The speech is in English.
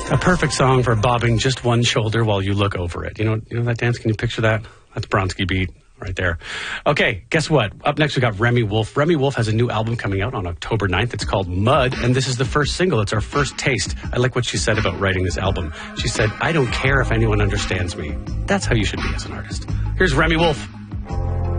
A perfect song for bobbing just one shoulder while you look over it. You know that dance? Can you picture that? That's Bronski Beat right there. Okay, guess what? Up next we got Remi Wolf. Remi Wolf has a new album coming out on October 9th. It's called Mud, and this is the first single. It's our first taste. I like what she said about writing this album. She said, "I don't care if anyone understands me." That's how you should be as an artist. Here's Remi Wolf.